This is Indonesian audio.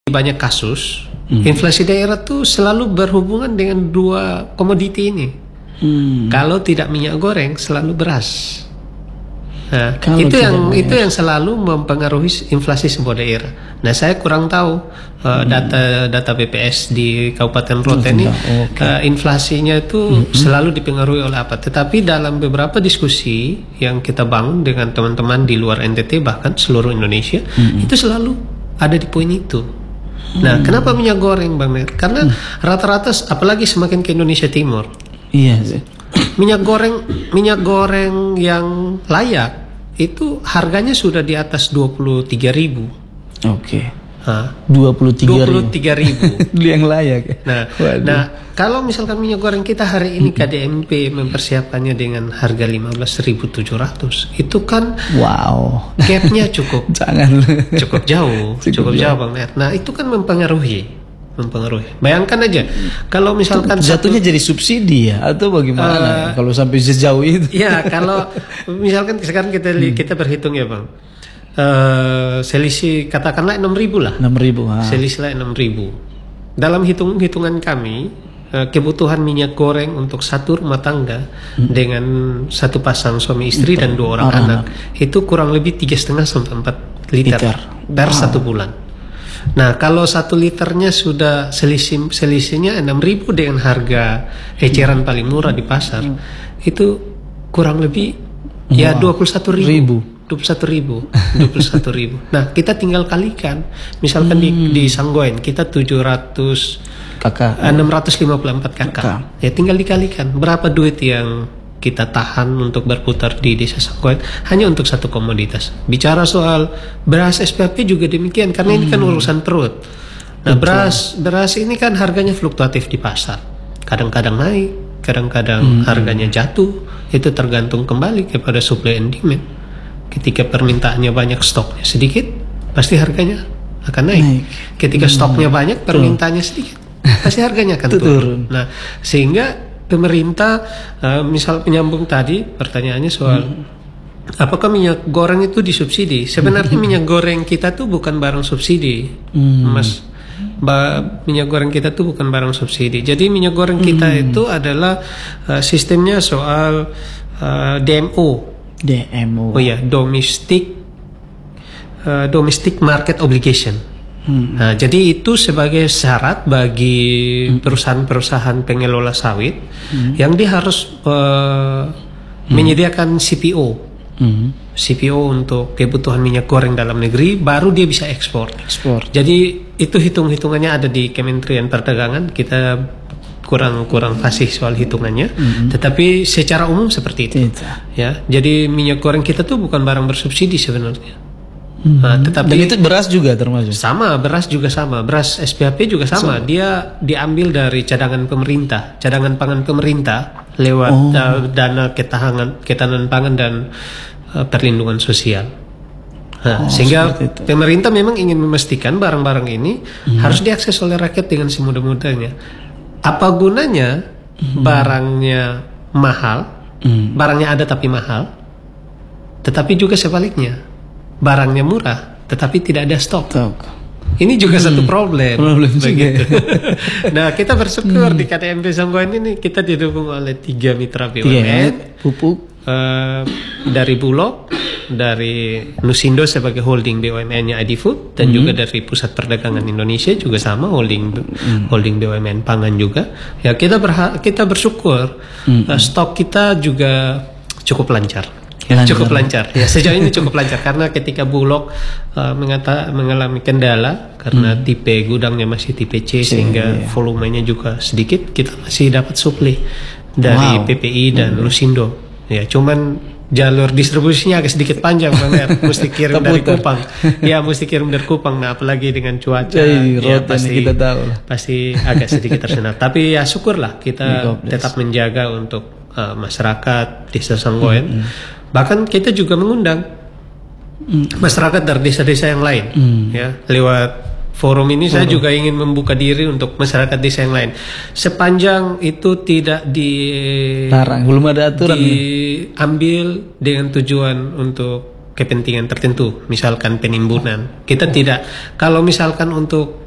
banyak kasus inflasi daerah tuh selalu berhubungan dengan dua komoditi ini. Kalau tidak minyak goreng, selalu beras. Nah, itu yang selalu mempengaruhi inflasi sebuah daerah. Nah, saya kurang tahu data BPS di Kabupaten Rote ini inflasinya itu selalu dipengaruhi oleh apa. Tetapi dalam beberapa diskusi yang kita bangun dengan teman-teman di luar NTT bahkan seluruh Indonesia itu selalu ada di poin itu. Nah, kenapa minyak goreng, Bang Mer? Karena rata-rata apalagi semakin ke Indonesia Timur. Iya sih. Minyak goreng yang layak itu harganya sudah di atas 23.000. Oke. 23.000. Yang layak ya. Nah, kalau misalkan minyak goreng kita hari ini KDMP mempersiapkannya dengan harga 15.700, itu kan gapnya cukup jauh, cukup jauh, Bang Mer. Nah, itu kan mempengaruhi. Bayangkan aja kalau misalkan jatuhnya jadi subsidi ya atau bagaimana kalau sampai sejauh itu. Ya, kalau misalkan sekarang kita berhitung ya, Bang. Selisih katakanlah 6.000 lah. 6.000. Selisih 6.000. Dalam hitungan kami, kebutuhan minyak goreng untuk satu rumah tangga dengan satu pasang suami istri dan 2 orang anak itu kurang lebih 3,5 sampai 4 liter per 1 bulan. Nah, kalau 1 liternya sudah selisihnya 6.000 dengan harga eceran paling murah di pasar, itu kurang lebih ya 21.000. 21.000. Nah, kita tinggal kalikan. Misalkan di Sanggoen kita 654 kakak. Ya tinggal dikalikan berapa duit yang kita tahan untuk berputar di desa Sanggoen hanya untuk satu komoditas. Bicara soal beras SPP juga demikian karena ini kan urusan perut. Nah, beras ini kan harganya fluktuatif di pasar. Kadang-kadang naik, kadang-kadang harganya jatuh. Itu tergantung kembali kepada supply and demand. Ketika permintaannya banyak, stoknya sedikit, pasti harganya akan naik. Ketika stoknya banyak, permintaannya sedikit, pasti harganya akan turun. Nah, sehingga pemerintah, misal penyambung tadi pertanyaannya soal apakah minyak goreng itu disubsidi? Sebenarnya minyak goreng kita tuh bukan barang subsidi, Mas. Minyak goreng kita tuh bukan barang subsidi. Jadi minyak goreng kita itu adalah sistemnya soal DMO. Oh ya, domestic market obligation. Nah, jadi itu sebagai syarat bagi perusahaan-perusahaan pengelola sawit yang dia harus menyediakan CPO untuk kebutuhan minyak goreng dalam negeri, baru dia bisa ekspor. Jadi itu hitung-hitungannya ada di Kementerian Perdagangan. Kita kurang fasih soal hitungannya, tetapi secara umum seperti itu. Ya, jadi minyak goreng kita tuh bukan barang bersubsidi sebenarnya. Tetapi dan itu beras juga termasuk. Sama, beras juga sama, beras SPHP juga sama. Dia diambil dari cadangan pangan pemerintah lewat dana ketahanan pangan dan perlindungan sosial. Sehingga pemerintah memang ingin memastikan barang-barang ini harus diakses oleh rakyat dengan semudah-mudahnya. Apa gunanya barangnya mahal, barangnya ada tapi mahal, tetapi juga sebaliknya, barangnya murah tetapi tidak ada stok. Ini juga satu problem begitu. Nah, kita bersyukur di KDMP Sanggoen ini kita didukung oleh 3 mitra BUMN, pupuk dari Bulog, dari Nusindo sebagai holding BUMN-nya Adifood, dan juga dari Pusat Perdagangan Indonesia juga sama holding BUMN pangan juga. Ya, kita bersyukur stok kita juga cukup lancar. Ya, sejauh ini cukup lancar karena ketika Bulog mengalami kendala karena tipe gudangnya masih tipe C sehingga volumenya juga sedikit, kita masih dapat suplai dari PPI dan Nusindo. Ya, cuman jalur distribusinya agak sedikit panjang, Bang Mer. Mesti kirim dari Kupang. Ya, mesti kirim dari Kupang. Nah, apalagi dengan cuaca, ya pasti agak sedikit tersendat. Tapi ya syukurlah kita tetap menjaga untuk masyarakat desa Sanggoen. Bahkan kita juga mengundang masyarakat dari desa-desa yang lain, ya, lewat forum ini. Saya juga ingin membuka diri untuk masyarakat desa yang lain. Sepanjang itu tidak dilarang, belum ada aturan diambil dengan tujuan untuk kepentingan tertentu, misalkan penimbunan. Kita tidak, kalau misalkan untuk